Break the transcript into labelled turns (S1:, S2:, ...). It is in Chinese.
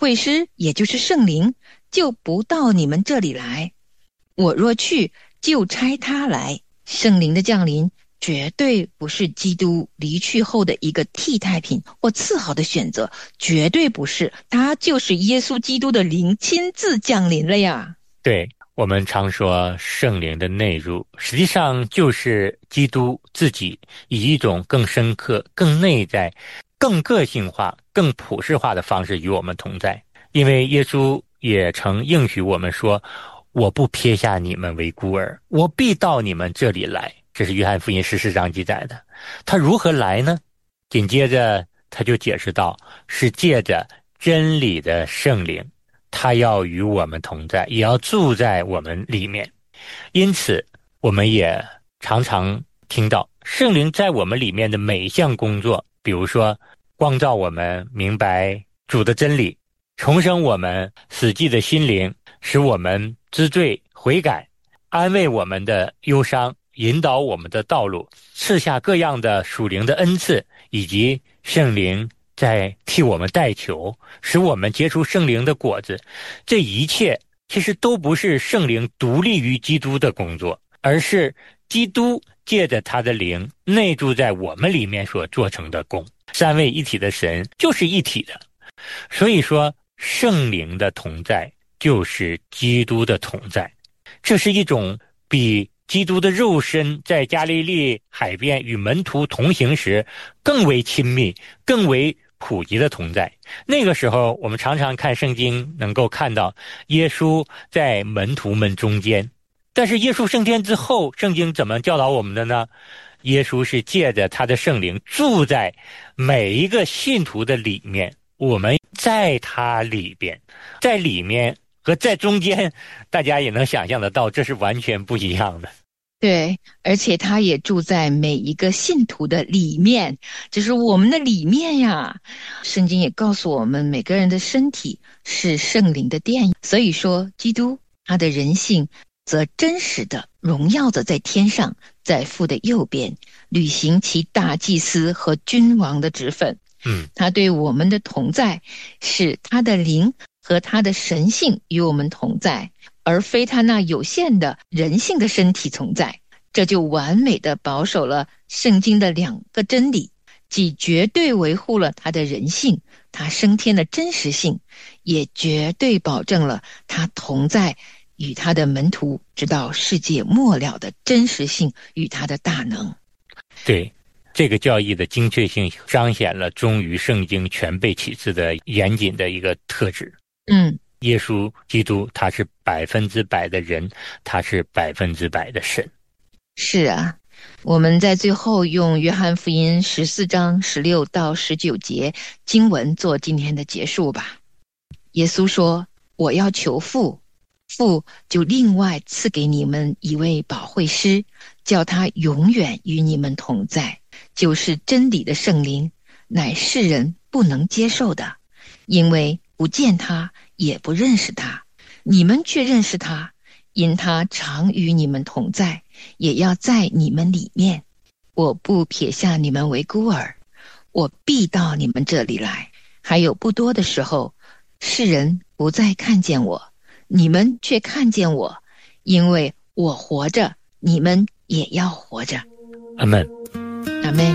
S1: 会师也就是圣灵就不到你们这里来，我若去，就差他来。圣灵的降临绝对不是基督离去后的一个替代品或次好的选择，绝对不是，他就是耶稣基督的灵亲自降临了呀。
S2: 对，我们常说圣灵的内入，实际上就是基督自己以一种更深刻、更内在、更个性化、更普世化的方式与我们同在。因为耶稣也曾应许我们说，我不撇下你们为孤儿，我必到你们这里来。这是约翰福音14章记载的。他如何来呢？紧接着他就解释到，是借着真理的圣灵，他要与我们同在，也要住在我们里面。因此我们也常常听到圣灵在我们里面的每一项工作，比如说光照我们明白主的真理，重生我们死寂的心灵，使我们知罪悔改，安慰我们的忧伤，引导我们的道路，赐下各样的属灵的恩赐，以及圣灵在替我们代求，使我们结出圣灵的果子。这一切其实都不是圣灵独立于基督的工作，而是基督借着他的灵内住在我们里面所做成的功。三位一体的神就是一体的，所以说圣灵的同在就是基督的同在。这是一种比基督的肉身在加利利海边与门徒同行时更为亲密、更为普及的同在。那个时候我们常常看圣经，能够看到耶稣在门徒们中间。但是耶稣升天之后，圣经怎么教导我们的呢？耶稣是借着他的圣灵住在每一个信徒的里面，我们在他里边，在里面和在中间，大家也能想象得到，这是完全不一样的。
S1: 对，而且他也住在每一个信徒的里面，就是我们的里面呀。圣经也告诉我们，每个人的身体是圣灵的殿，所以说基督他的人性则真实的荣耀着在天上，在父的右边，履行其大祭司和君王的职分。他对我们的同在是他的灵和他的神性与我们同在，而非他那有限的人性的身体同在。这就完美的保守了圣经的两个真理，既绝对维护了他的人性，他升天的真实性，也绝对保证了他同在与他的门徒直到世界末了的真实性与他的大能。
S2: 对，这个教义的精确性彰显了忠于圣经全备启示的严谨的一个特质。耶稣基督他是100%的人，他是100%的神。
S1: 是啊，我们在最后用约翰福音14章16到19节经文做今天的结束吧。耶稣说，我要求父，父就另外赐给你们一位保惠师，叫他永远与你们同在，就是真理的圣灵，乃世人不能接受的，因为不见他也不认识他，你们却认识他，因他常与你们同在，也要在你们里面。我不撇下你们为孤儿，我必到你们这里来。还有不多的时候，世人不再看见我，你们却看见我，因为我活着，你们也要活着。
S2: 阿们。
S1: 阿们。